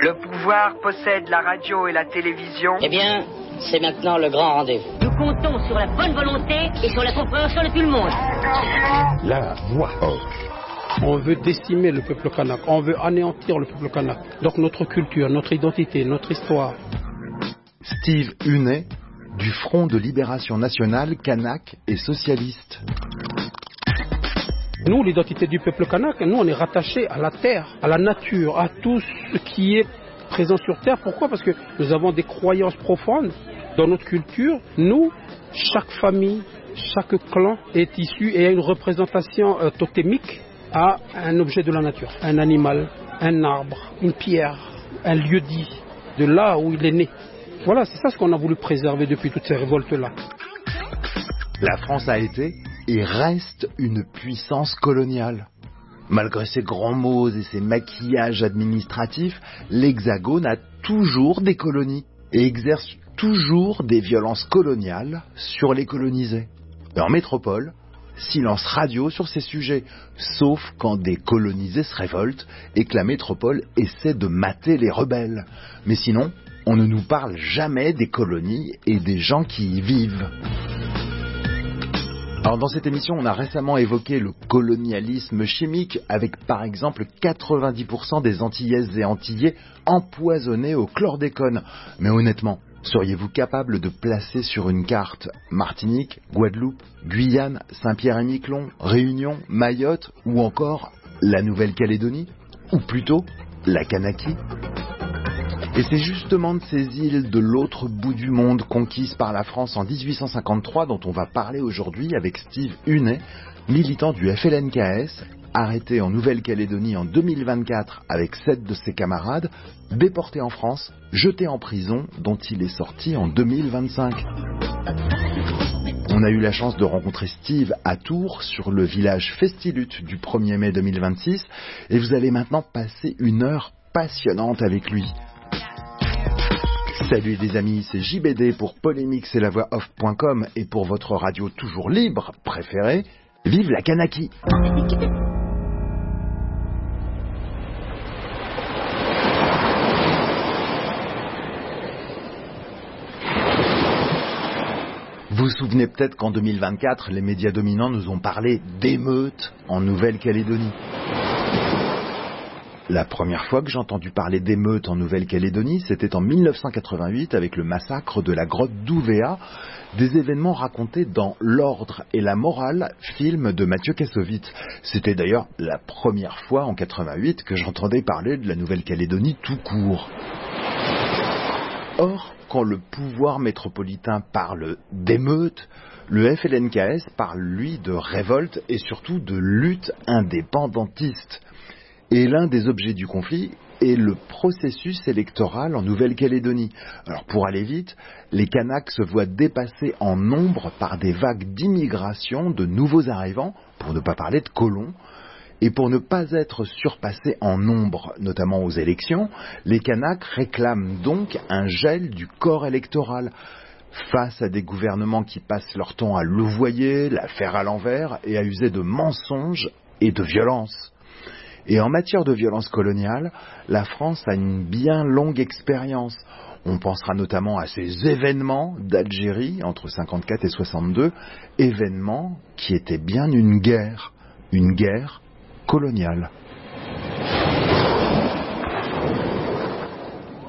Le pouvoir possède la radio et la télévision. Eh bien, c'est maintenant le grand rendez-vous. Nous comptons sur la bonne volonté et sur la compréhension de tout le monde. La voix off. On veut décimer le peuple kanak, on veut anéantir le peuple kanak. Donc notre culture, notre identité, notre histoire. Steve Hunet, du Front de Libération Nationale kanak et socialiste. Nous, l'identité du peuple kanak, nous on est rattachés à la terre, à la nature, à tout ce qui est présent sur terre. Pourquoi ? Parce que nous avons des croyances profondes dans notre culture. Nous, chaque famille, chaque clan est issu et a une représentation totémique à un objet de la nature. Un animal, un arbre, une pierre, un lieu-dit, de là où il est né. Voilà, c'est ça ce qu'on a voulu préserver depuis toutes ces révoltes-là. La France a été et reste une puissance coloniale. Malgré ses grands mots et ses maquillages administratifs, l'Hexagone a toujours des colonies et exerce toujours des violences coloniales sur les colonisés. Et en métropole, silence radio sur ces sujets, sauf quand des colonisés se révoltent et que la métropole essaie de mater les rebelles. Mais sinon, on ne nous parle jamais des colonies et des gens qui y vivent. Alors dans cette émission, on a récemment évoqué le colonialisme chimique avec par exemple 90% des Antillaises et Antillais empoisonnés au chlordécone. Mais honnêtement, seriez-vous capable de placer sur une carte Martinique, Guadeloupe, Guyane, Saint-Pierre-et-Miquelon, Réunion, Mayotte ou encore la Nouvelle-Calédonie ? Ou plutôt la Kanaki ? Et c'est justement de ces îles de l'autre bout du monde conquises par la France en 1853 dont on va parler aujourd'hui avec Steve Hunet, militant du FLNKS, arrêté en Nouvelle-Calédonie en 2024 avec 7 de ses camarades, déporté en France, jeté en prison, dont il est sorti en 2025. On a eu la chance de rencontrer Steve à Tours, sur le village Festilut du 1er mai 2026, et vous allez maintenant passer une heure passionnante avec lui. Salut les amis, c'est JBD pour Polémique, c'est la voix off.com et pour votre radio toujours libre préférée, vive la Kanaki. Vous vous souvenez peut-être qu'en 2024, les médias dominants nous ont parlé d'émeutes en Nouvelle-Calédonie. La première fois que j'ai entendu parler d'émeutes en Nouvelle-Calédonie, c'était en 1988 avec le massacre de la grotte d'Ouvéa, des événements racontés dans L'Ordre et la Morale, film de Mathieu Kassovitz. C'était d'ailleurs la première fois en 88 que j'entendais parler de la Nouvelle-Calédonie tout court. Or, quand le pouvoir métropolitain parle d'émeutes, le FLNKS parle lui de révolte et surtout de lutte indépendantiste. Et l'un des objets du conflit est le processus électoral en Nouvelle-Calédonie. Alors pour aller vite, les Kanaks se voient dépassés en nombre par des vagues d'immigration de nouveaux arrivants, pour ne pas parler de colons. Et pour ne pas être surpassés en nombre, notamment aux élections, les Kanaks réclament donc un gel du corps électoral. Face à des gouvernements qui passent leur temps à louvoyer, la faire à l'envers et à user de mensonges et de violence. Et en matière de violence coloniale, la France a une bien longue expérience. On pensera notamment à ces événements d'Algérie entre 54 et 62, événements qui étaient bien une guerre coloniale.